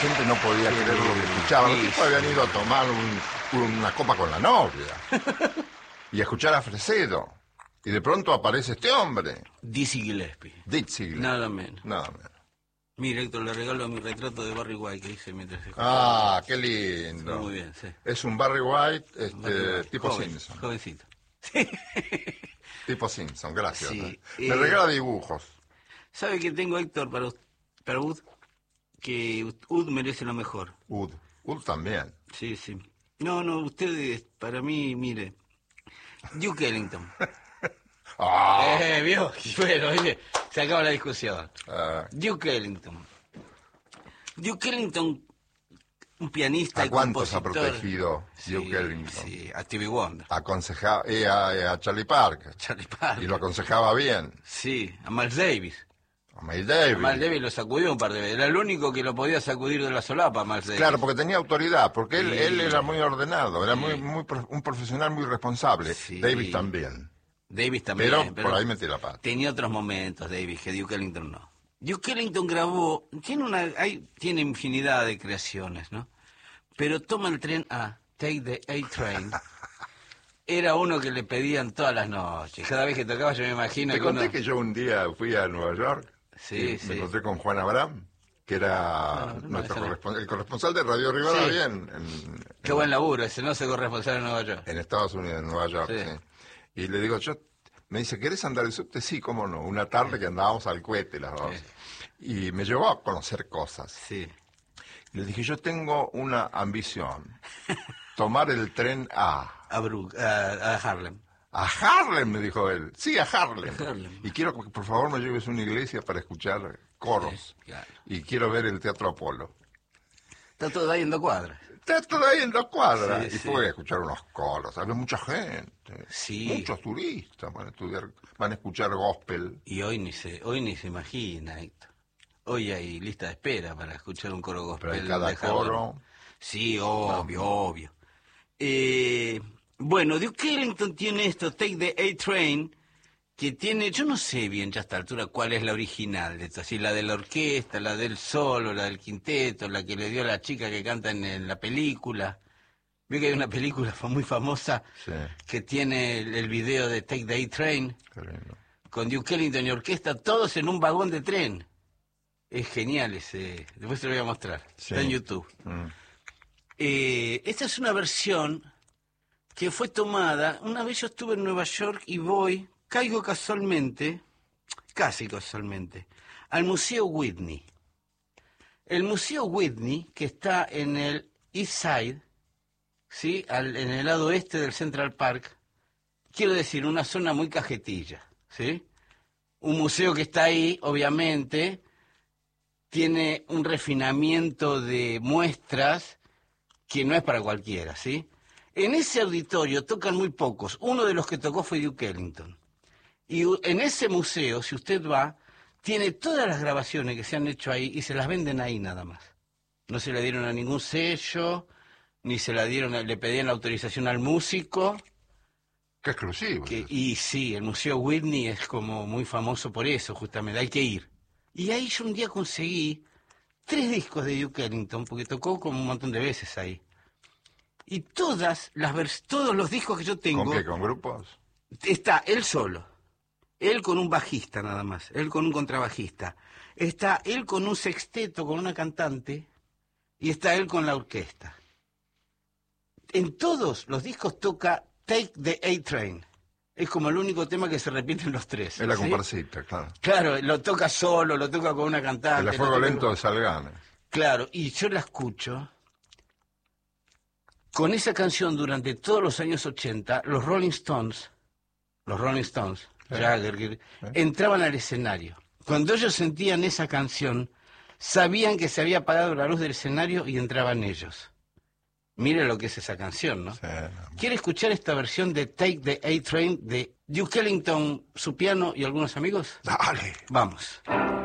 gente no podía creer lo que escuchaba. Los tipos habían ido a tomar una copa con la novia y a escuchar a Fresedo. Y de pronto aparece este hombre. Dizzy Gillespie. Dizzy Gillespie. Nada menos. Nada menos. Mira, Héctor, le regalo mi retrato de Barry White que hice mientras escuchaba. Qué lindo. Muy bien, sí. Es un Barry White, tipo joven, Simpson. Jovencito. Tipo Simpson, gracias. Sí, Me regala dibujos. ¿Sabe que tengo, Héctor, para Ud? Que Ud merece lo mejor. Ud también. Sí, sí. No, ustedes, para mí, mire, Duke Ellington. ¿Vio? Bueno, se acaba la discusión. Duke Ellington. Duke Ellington, un pianista ¿A y cuántos compositor. ha protegido Duke Ellington? Sí, a Stevie Wonder. Aconsejaba a Charlie Parker. Y lo aconsejaba bien. Sí, a Miles Davis. A Miles Davis. Miles Davis lo sacudió un par de veces. Era el único que lo podía sacudir de la solapa, Miles Davis. Claro, porque tenía autoridad, porque él era muy ordenado, era un profesional muy responsable. Sí. Davis también. Pero por ahí metí la pata. Tenía otros momentos, Davis, que Duke Ellington no. Duke Ellington grabó, tiene infinidad de creaciones, ¿no? Pero Toma el tren A, Take the A-Train, era uno que le pedían todas las noches. Cada vez que tocaba yo me imagino Te conté que yo un día fui a Nueva York, me encontré con Juan Abraham, que era el corresponsal de Radio Rivadavia Qué buen laburo, ese no se corresponsal en Nueva York. En Estados Unidos, en Nueva York, sí. Y le digo, me dice, ¿querés andar el subte? Sí, cómo no. Una tarde que andábamos al cohete las dos. Y me llevó a conocer cosas. Sí. Y le dije, yo tengo una ambición. Tomar el tren a Harlem. A Harlem, me dijo él. Sí, a Harlem. Y quiero que por favor me lleves a una iglesia para escuchar coros. Sí, claro. Y quiero ver el Teatro Apolo. Está todo ahí en 2 cuadras. Está todo ahí en 2 cuadras. Sí, y fue a escuchar unos coros. Había mucha gente. Sí. Muchos turistas van a escuchar gospel. Y hoy ni se imagina, Héctor. Hoy hay lista de espera para escuchar un coro gospel. Pero en cada coro. Sí, obvio. Bueno, Duke Ellington tiene esto, Take the A-Train, que tiene, yo no sé bien ya a esta altura cuál es la original de esto, así la de la orquesta, la del solo, la del quinteto, la que le dio a la chica que canta en la película. Veo que hay una película muy famosa que tiene el video de Take the A-Train, con Duke Ellington y orquesta, todos en un vagón de tren. Es genial ese, después te lo voy a mostrar, está en YouTube. Esta es una versión que fue tomada, una vez yo estuve en Nueva York y caigo casi casualmente, al Museo Whitney. El Museo Whitney, que está en el East Side, ¿sí? En el lado oeste del Central Park, quiero decir, una zona muy cajetilla, ¿sí? Un museo que está ahí, obviamente, tiene un refinamiento de muestras que no es para cualquiera, ¿sí? En ese auditorio tocan muy pocos. Uno de los que tocó fue Duke Ellington. Y en ese museo, si usted va, tiene todas las grabaciones que se han hecho ahí y se las venden ahí nada más. No se le dieron a ningún sello, ni se la dieron, le pedían la autorización al músico. Qué exclusivo. Y sí, el Museo Whitney es como muy famoso por eso, justamente, hay que ir. Y ahí yo un día conseguí 3 discos de Duke Ellington, porque tocó como un montón de veces ahí. Y todos los discos que yo tengo... ¿Con qué? ¿Con grupos? Está él solo, él con un bajista nada más, él con un contrabajista, está él con un sexteto, con una cantante, y está él con la orquesta. En todos los discos toca Take the A-Train. Es como el único tema que se repite en los 3. Es la comparsita, claro. Claro, lo toca solo, lo toca con una cantante. El fuego lento de Salganes. Claro, y yo la escucho... Con esa canción durante todos los años 80, los Rolling Stones, Jagger, entraban al escenario. Cuando ellos sentían esa canción, sabían que se había apagado la luz del escenario y entraban ellos. Mire lo que es esa canción, ¿no? Sí. ¿Quiere escuchar esta versión de Take the A-Train de Duke Ellington, su piano y algunos amigos? Dale. Vamos.